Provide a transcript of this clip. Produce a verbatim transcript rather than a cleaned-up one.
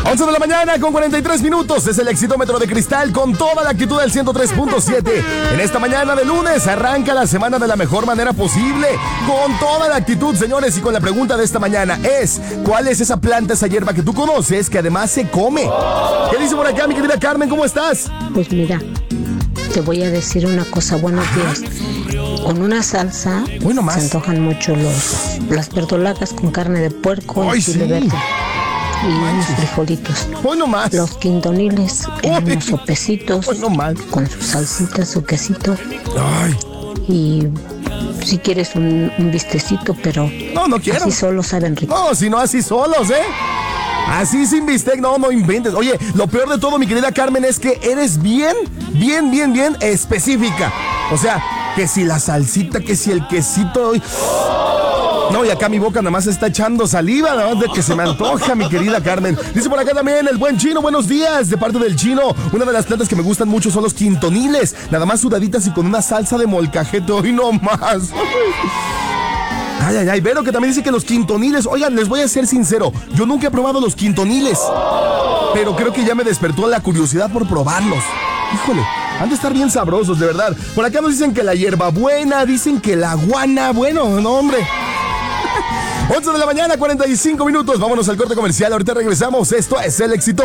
once de la mañana con cuarenta y tres minutos. Es el Exitómetro de Cristal con toda la actitud del ciento tres punto siete. En esta mañana de lunes arranca la semana de la mejor manera posible. Con toda la actitud, señores. Y con la pregunta de esta mañana es: ¿cuál es esa planta, esa hierba que tú conoces que además se come? ¿Qué dice por acá, mi querida Carmen? ¿Cómo estás? Pues mira, te voy a decir una cosa. Buenos días. Con una salsa bueno, más. se antojan mucho los, las verdolagas con carne de puerco y chile sí. verde. Y unos frijolitos. Bueno, más. Los quintoniles en unos sopecitos. Bueno, más. Con su salsita, su quesito. Ay. Y si quieres un, un bistecito, pero no, no quiero. Así solos saben rico. No, si no así solos, ¿eh? Así sin bistec, no, no inventes. Oye, lo peor de todo, mi querida Carmen, es que eres bien, bien, bien, bien específica. O sea, que si la salsita, que si el quesito. No, y acá mi boca nada más está echando saliva, nada más de que se me antoja, mi querida Carmen. Dice por acá también el buen Chino, buenos días, de parte del Chino. Una de las plantas que me gustan mucho son los quintoniles, nada más sudaditas y con una salsa de molcajete. Hoy no más. Ay, ay, ay, Vero, que también dice que los quintoniles, oigan, les voy a ser sincero, yo nunca he probado los quintoniles, pero creo que ya me despertó la curiosidad por probarlos. Híjole, han de estar bien sabrosos, de verdad. Por acá nos dicen que la hierbabuena, dicen que la guana, bueno, no, hombre. once de la mañana, cuarenta y cinco minutos. Vámonos al corte comercial. Ahorita regresamos. Esto es El Éxito.